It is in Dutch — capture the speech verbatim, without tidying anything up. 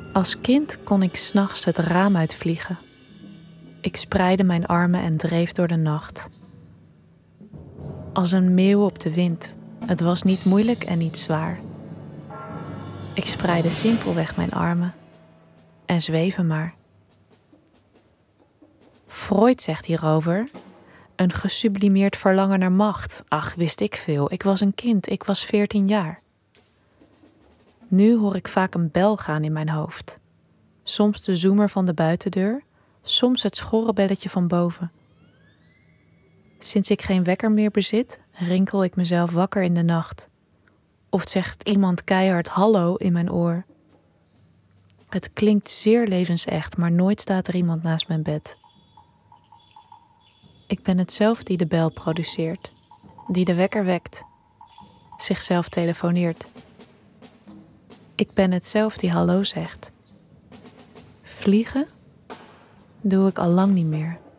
Als kind kon ik 's nachts het raam uitvliegen. Ik spreidde mijn armen en dreef door de nacht. Als een meeuw op de wind. Het was niet moeilijk en niet zwaar. Ik spreidde simpelweg mijn armen en zweven maar. Freud zegt hierover: een gesublimeerd verlangen naar macht. Ach, wist ik veel. Ik was een kind. Ik was veertien jaar. Nu hoor ik vaak een bel gaan in mijn hoofd. Soms de zoemer van de buitendeur, soms het schorre belletje van boven. Sinds ik geen wekker meer bezit, rinkel ik mezelf wakker in de nacht. Of zegt iemand keihard hallo in mijn oor. Het klinkt zeer levensecht, maar nooit staat er iemand naast mijn bed. Ik ben het zelf die de bel produceert, die de wekker wekt, zichzelf telefoneert. Ik ben het zelf die hallo zegt. Vliegen doe ik al lang niet meer.